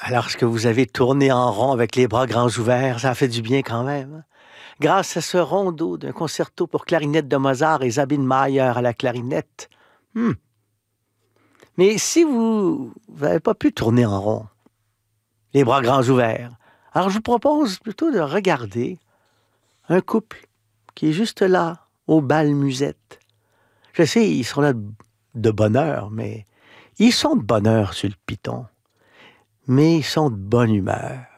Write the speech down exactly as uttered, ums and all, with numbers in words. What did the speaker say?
Alors, est-ce que vous avez tourné en rond avec les bras grands ouverts? Ça a fait du bien quand même. Grâce à ce rondo d'un concerto pour clarinette de Mozart et Sabine Mayer à la clarinette. Hmm. Mais si vous n'avez pas pu tourner en rond, les bras grands ouverts, alors je vous propose plutôt de regarder un couple qui est juste là, au bal musette. Je sais, ils sont là de bonne heure, mais ils sont de bonne heure sur le piton. Mais ils sont de bonne humeur.